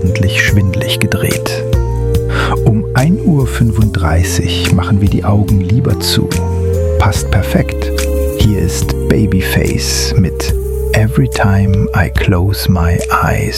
ordentlich schwindlig gedreht. Um 1:35 Uhr machen wir die Augen lieber zu. Passt perfekt. Hier ist Babyface mit Every Time I Close My Eyes.